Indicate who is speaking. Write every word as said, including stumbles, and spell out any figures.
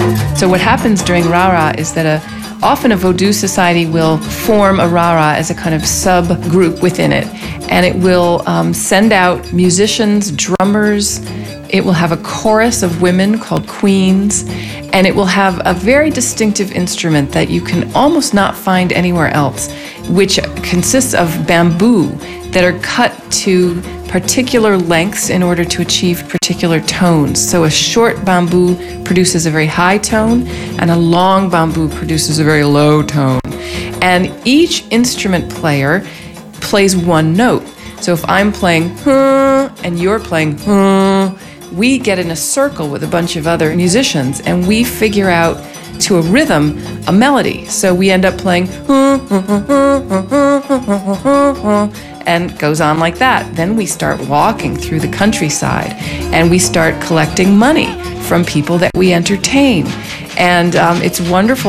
Speaker 1: So what happens during Rara is that a often a Vodou society will form a Rara as a kind of subgroup within it, and it will um, send out musicians, drummers. It will have a chorus of women called queens, and it will have a very distinctive instrument that you can almost not find anywhere else, which consists of bamboo that are cut to particular lengths in order to achieve particular tones. So a short bamboo produces a very high tone, and a long bamboo produces a very low tone. And each instrument player plays one note. So if I'm playing huh, and you're playing huh, we get in a circle with a bunch of other musicians, and we figure out to a rhythm a melody. So we end up playing and it goes on like that. Then we start walking through the countryside, and we start collecting money from people that we entertain. And um, it's wonderful